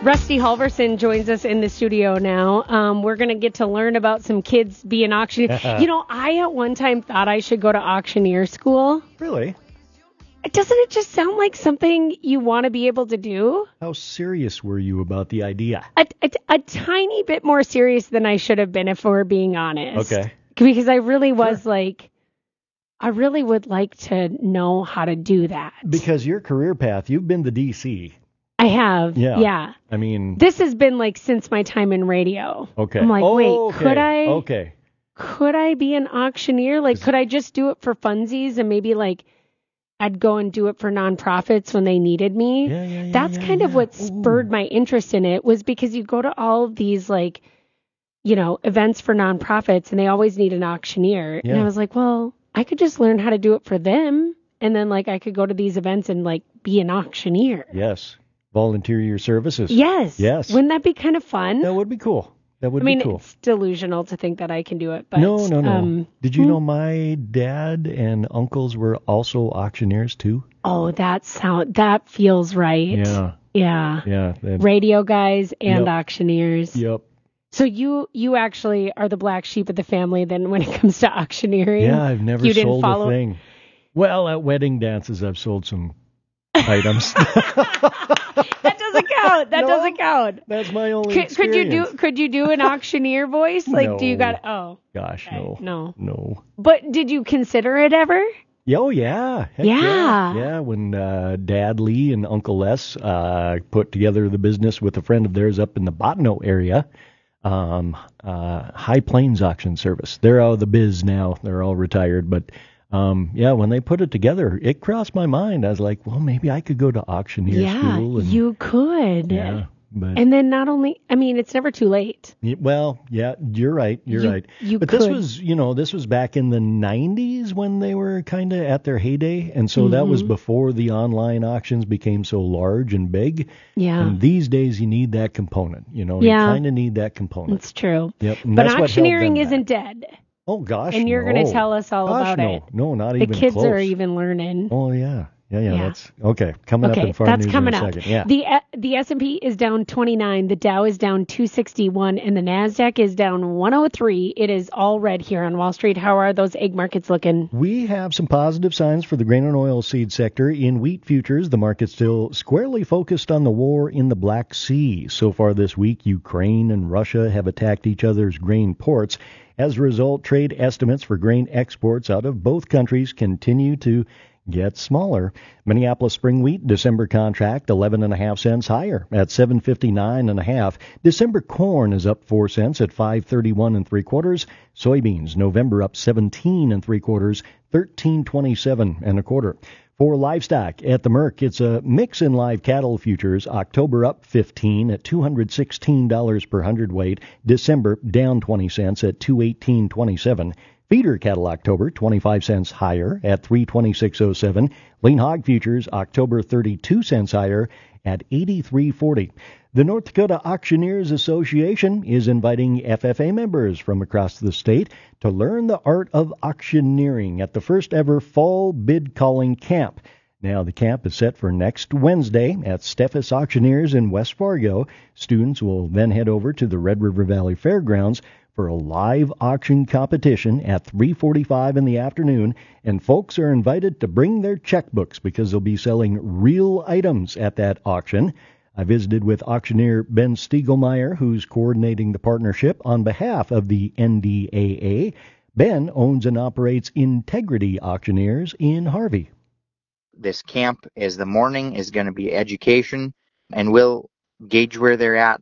Rusty Halverson joins us in the studio now. We're going to get to learn about some kids being auctioneers. I at one time thought I should go to auctioneer school. Really? Doesn't it just sound like something you want to be able to do? How serious were you about the idea? A tiny bit more serious than I should have been, if we're being honest. Okay. Because I really was I really would like to know how to do that. Because your career path, you've been to D.C. I have. Yeah. I mean, this has been since my time in radio. Okay. I'm like, okay. could I be an auctioneer? Could I just do it for funsies and maybe I'd go and do it for nonprofits when they needed me? Yeah. That's kind of what spurred my interest in it, was because you go to all of these events for nonprofits and they always need an auctioneer. Yeah. And I was like, well, I could just learn how to do it for them. And then I could go to these events and be an auctioneer. Yes. Volunteer your services. Yes. Yes. Wouldn't that be kind of fun? That would be cool. That would be cool. It's delusional to think that I can do it. But No. Did you know my dad and uncles were also auctioneers too? Oh, that feels right. Yeah. Radio guys and auctioneers. Yep. So you actually are the black sheep of the family then when it comes to auctioneering? Yeah, I've never sold a thing. Well, at wedding dances, I've sold some items. That doesn't count. Doesn't count. That's my only experience. Could you do an auctioneer voice? No. Do you got? Oh. Gosh, okay. No. But did you consider it ever? Oh, yeah. Heck yeah. Yeah, when Dad Lee and Uncle Les put together the business with a friend of theirs up in the Bottineau area, High Plains Auction Service. They're out of the biz now. They're all retired, but when they put it together, it crossed my mind. I was like, well, maybe I could go to auctioneer school. Yeah, you could. Yeah, and then not only, it's never too late. Well, yeah, you're right. You're right. But this was back in the 90s when they were kind of at their heyday. And so that was before the online auctions became so large and big. Yeah. And these days you need that component. You kind of need that component. It's true. Yep. But auctioneering isn't dead. Oh, gosh, and you're going to tell us all about it. No, not even close. The kids are even learning. Oh, yeah. That's okay. Coming up in farm news in a second. Yeah. The S&P is down 29, the Dow is down 261, and the Nasdaq is down 103. It is all red here on Wall Street. How are those egg markets looking? We have some positive signs for the grain and oil seed sector. In wheat futures, the market's still squarely focused on the war in the Black Sea. So far this week, Ukraine and Russia have attacked each other's grain ports. As a result, trade estimates for grain exports out of both countries continue to get smaller. Minneapolis spring wheat December contract 11.5 cents higher at 7.59.5. December corn is up 4 cents at 5.31 3/4. Soybeans November up 17 3/4, 13.27 1/4. For livestock at the Merc, it's a mix in live cattle futures. October up 15 at $216 per hundredweight. December down 20 cents at 218.27. Feeder cattle October 25 cents higher at 326.07. Lean hog futures October 32 cents higher at 83.40. The North Dakota Auctioneers Association is inviting FFA members from across the state to learn the art of auctioneering at the first ever fall bid calling camp. Now, the camp is set for next Wednesday at Steffes Auctioneers in West Fargo. Students will then head over to the Red River Valley Fairgrounds for a live auction competition at 3:45 in the afternoon, and folks are invited to bring their checkbooks because they'll be selling real items at that auction. I visited with auctioneer Ben Stiegelmeyer, who's coordinating the partnership on behalf of the NDAA. Ben owns and operates Integrity Auctioneers in Harvey. This camp the morning is going to be education, and we'll gauge where they're at,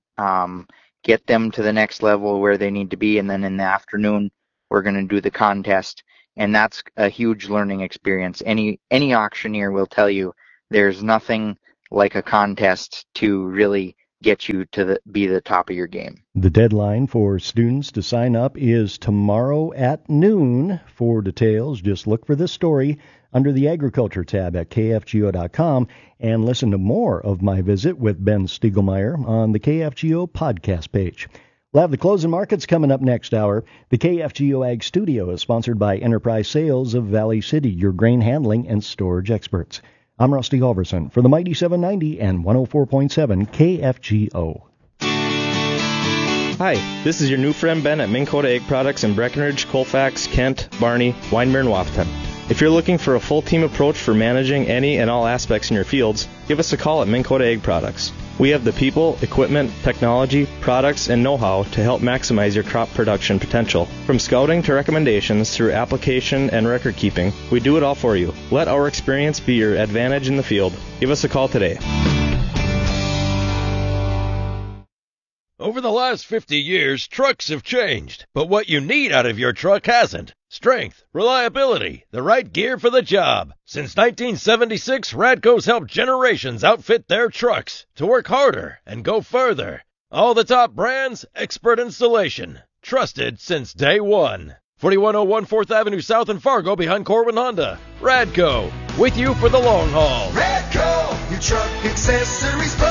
get them to the next level where they need to be, and then in the afternoon we're going to do the contest, and that's a huge learning experience. Any auctioneer will tell you there's nothing like a contest to really get you to be the top of your game. The deadline for students to sign up is tomorrow at noon. For details, just look for this story under the Agriculture tab at kfgo.com and listen to more of my visit with Ben Stiegelmeyer on the KFGO podcast page. We'll have the closing markets coming up next hour. The KFGO Ag Studio is sponsored by Enterprise Sales of Valley City, your grain handling and storage experts. I'm Rusty Halverson for the Mighty 790 and 104.7 KFGO. Hi, this is your new friend Ben at Minn Kota Egg Products in Breckenridge, Colfax, Kent, Barney, Winemere, and Wahpeton. If you're looking for a full team approach for managing any and all aspects in your fields, give us a call at Minn Kota Egg Products. We have the people, equipment, technology, products, and know-how to help maximize your crop production potential. From scouting to recommendations through application and record keeping, we do it all for you. Let our experience be your advantage in the field. Give us a call today. Over the last 50 years, trucks have changed, but what you need out of your truck hasn't. Strength, reliability, the right gear for the job. Since 1976, Radco's helped generations outfit their trucks to work harder and go further. All the top brands, expert installation. Trusted since day one. 4101 4th Avenue South in Fargo behind Corwin Honda. Radco, with you for the long haul. Radco, your truck accessories pro.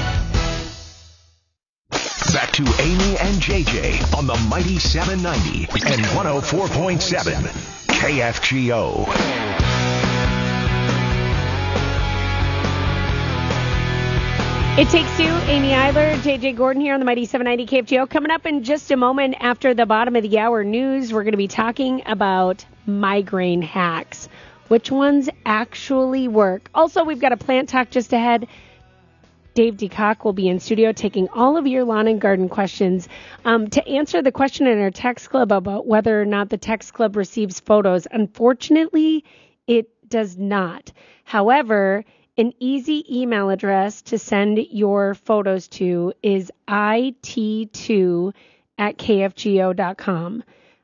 Back to Amy and JJ on the Mighty 790 and 104.7 KFGO. It Takes Two, Amy Eiler, JJ Gordon here on the Mighty 790 KFGO. Coming up in just a moment after the bottom of the hour news, we're going to be talking about migraine hacks. Which ones actually work? Also, we've got a plant talk just ahead. Dave DeCock will be in studio taking all of your lawn and garden questions. To answer the question in our text club about whether or not the text club receives photos, unfortunately, it does not. However, an easy email address to send your photos to is it2@kfgo.com.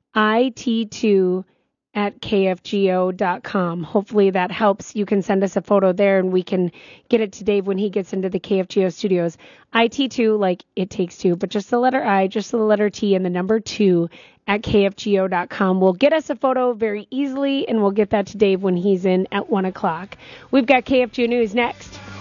it2@kfgo.com. Hopefully that helps. You can send us a photo there and we can get it to Dave when he gets into the KFGO studios. IT2, like It Takes Two, but just the letter I, just the letter T, and the number 2 at kfgo.com. We'll get us a photo very easily, and we'll get that to Dave when he's in at 1 o'clock. We've got KFGO News next.